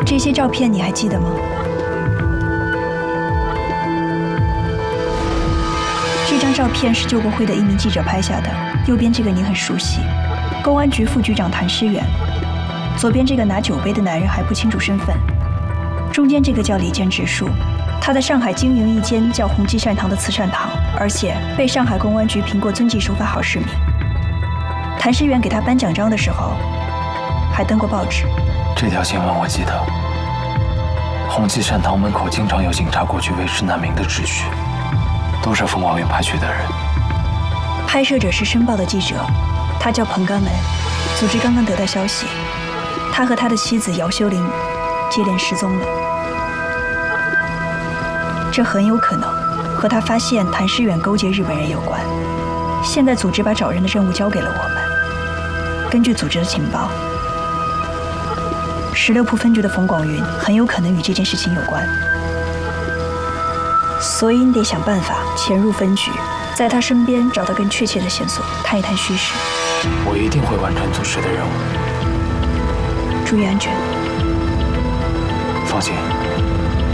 这些照片你还记得吗？这张照片是救国会的一名记者拍下的，右边这个你很熟悉，公安局副局长谭诗远。左边这个拿酒杯的男人还不清楚身份，中间这个叫李建植树，他在上海经营一间叫鸿基善堂的慈善堂，而且被上海公安局评过遵纪守法好市民。谭诗远给他颁奖章的时候，还登过报纸。 这条新闻我记得，鸿基善堂门口经常有警察过去维持难民的秩序，都是凤凰院派去的人。 拍摄者是《申报》的记者，他叫彭刚文。组织刚刚得到消息，他和他的妻子姚秀玲接连失踪了。这很有可能和他发现谭诗远勾结日本人有关。现在组织把找人的任务交给了我们。根据组织的情报，16铺分局的冯广云很有可能与这件事情有关，所以你得想办法潜入分局，在他身边找到更确切的线索，探一探虚实。 我一定会完成组织的任务。 注意安全。 放心。